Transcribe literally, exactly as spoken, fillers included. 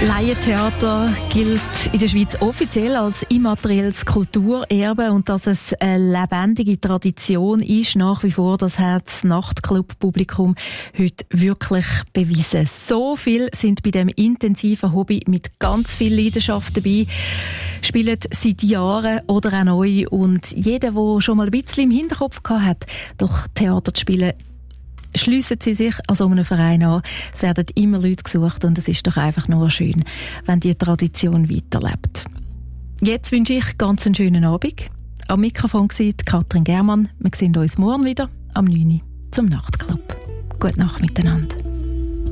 Laientheater gilt in der Schweiz offiziell als immaterielles Kulturerbe und dass es eine lebendige Tradition ist, nach wie vor, das hat das Nachtclub-Publikum heute wirklich bewiesen. So viel sind bei dem intensiven Hobby mit ganz viel Leidenschaft dabei, spielen seit Jahren oder auch neu, und jeder, der schon mal ein bisschen im Hinterkopf gehabt hat, doch Theater zu spielen, schliessen Sie sich an so einem Verein an. Es werden immer Leute gesucht und es ist doch einfach nur schön, wenn die Tradition weiterlebt. Jetzt wünsche ich ganz einen schönen Abend. Am Mikrofon war Katrin Germann. Wir sehen uns morgen wieder am neun Uhr zum Nachtclub. Gute Nacht miteinander.